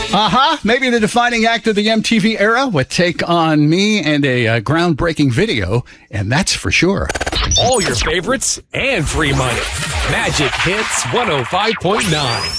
Maybe the defining act of the MTV era would take on me and a groundbreaking video, and that's for sure. All your favorites and free money. Magic Hits 105.9.